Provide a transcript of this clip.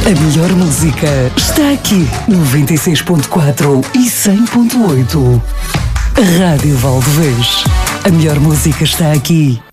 A melhor música está aqui. 96.4 e 100.8. Rádio Valdevez. A melhor música está aqui.